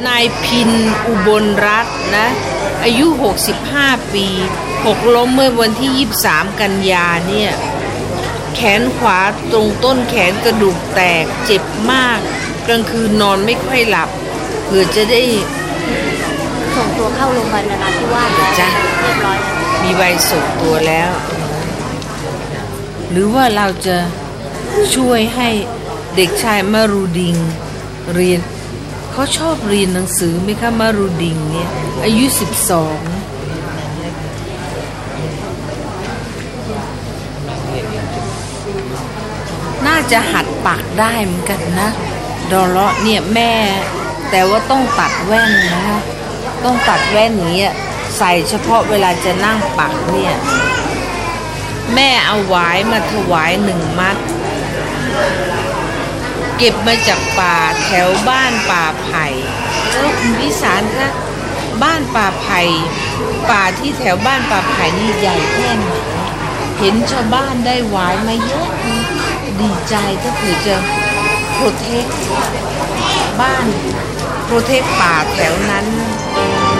นายพินอุบลรัตน์นะอายุ65ปีหกล้มเมื่อวันที่23กันยาเนี่ยแขนขวาตรงต้นแขนกระดูกแตกเจ็บมากกลางคืนนอนไม่ค่อยหลับเพื่อจะได้ส่งตัวเข้าโรงพยาบาลนราธิวาสแล้วจ้ะเรียบร้อยแล้วมีใบส่งตัวแล้วหรือว่าเราจะช่วยให้เด็กชายมรูดิงเรียนเขาชอบเรียนหนังสือไหมคะมรูดิงเนี่ยอายุ12น่าจะหัดปักได้เหมือนกันนะดอลเลาะเนี่ยแม่แต่ว่าต้องตัดแว่นนะคะต้องตัดแว่นอย่างเงี้ยใส่เฉพาะเวลาจะนั่งปักเนี่ยแม่เอาหวายมาถวาย1 มัดเก็บมาจากป่าแถวบ้านป่าไผ่แล้วคุณพิสารคะบ้านป่าไผ่ป่าที่แถวบ้านป่าไผ่นี่ใหญ่แค่ไหนเห็นชาวบ้านได้หวายมาเยอะดีใจถ้าเผื่อจะโปรเทคบ้านโปรเทคป่าแถวนั้น